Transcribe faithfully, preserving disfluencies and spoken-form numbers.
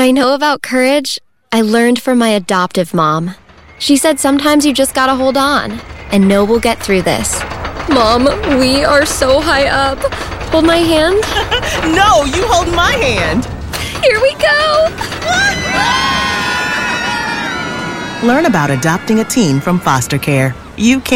I know about courage, I learned from my adoptive mom. She said sometimes you just gotta hold on and know we'll get through this. Mom, we are so high up. Hold my hand. No, you hold my hand. Here we go. Learn about adopting a teen from foster care. You can